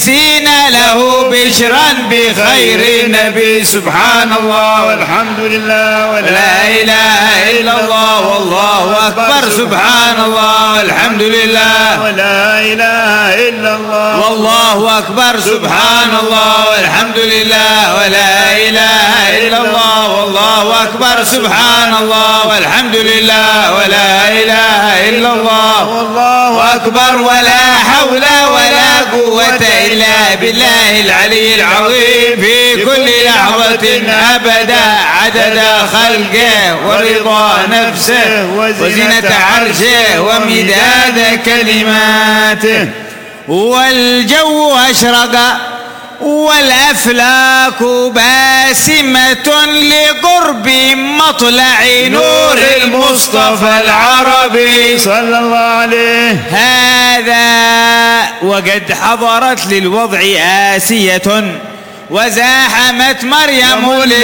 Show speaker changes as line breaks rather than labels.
سينا له بشرا بخير نبي. سبحان الله
والحمد لله
ولا إله إلا الله والله أكبر. سبحان الله والحمد لله
ولا إله إلا الله
والله أكبر. سبحان الله والحمد لله ولا إله إلا الله والله أكبر. سبحان الله والحمد لله ولا إله إلا الله والله أكبر. ولا حول ولا قوة إلا بالله العلي العظيم في كل لحظة أبدا عدد خلقه ورضا نفسه وزنة عرشه ومداد كلماته. والجو أشرق والأفلاك باسمة لقرب مطلع نور المصطفى العربي
صلى الله عليه.
هذا وقد حضرت للوضع آسية وزاحمت مريم